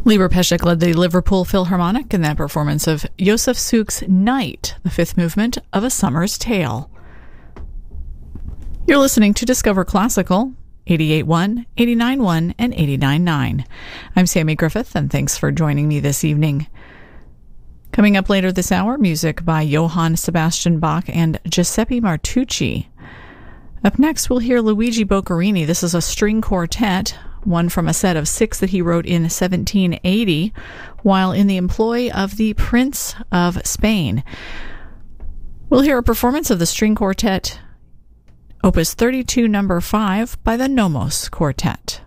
Lieber Peschek led the Liverpool Philharmonic in that performance of Josef Suk's Night, the fifth movement of A Summer's Tale. You're listening to Discover Classical, 88.1, 89.1, and 89.9. I'm Sammy Griffith, and thanks for joining me this evening. Coming up later this hour, music by Johann Sebastian Bach and Giuseppe Martucci. Up next, we'll hear Luigi Boccherini. This is a string quartet, one from a set of 6 that he wrote in 1780 while in the employ of the Prince of Spain. We'll hear a performance of the string quartet, Opus 32, number 5, by the Nomos Quartet.